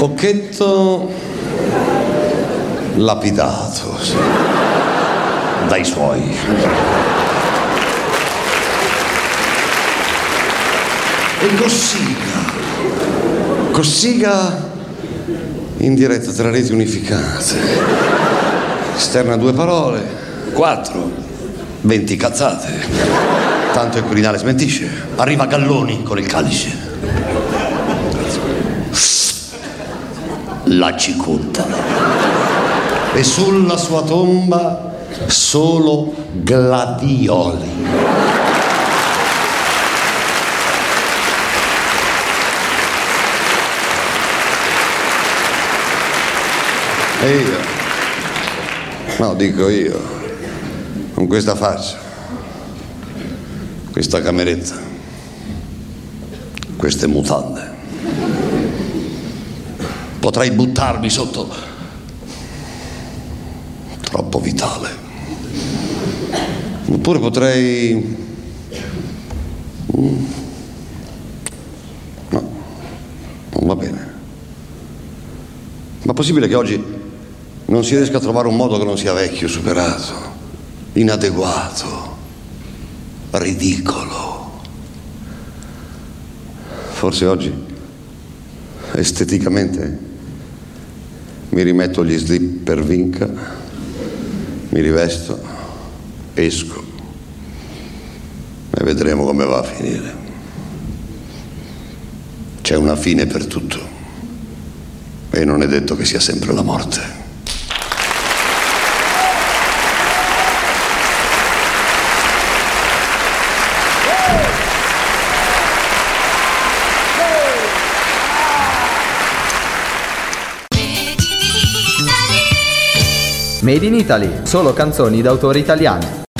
Occhetto lapidato dai suoi. E Cossiga in diretta tra reti unificate. Esterna 2 parole, 4, 20 cazzate. Tanto il Quirinale smentisce. Arriva Galloni con il calice. La cicotta. E sulla sua tomba solo gladioli. E io, no, dico io, con questa faccia, questa cameretta, queste mutande, potrei buttarmi sotto. Troppo vitale. Oppure potrei... No, non va bene. Ma è possibile che oggi non si riesca a trovare un modo che non sia vecchio, superato, inadeguato, ridicolo? Forse oggi, esteticamente, mi rimetto gli slip per Vinca, mi rivesto, esco e vedremo come va a finire. C'è una fine per tutto e non è detto che sia sempre la morte. Made in Italy, solo canzoni d'autore italiane.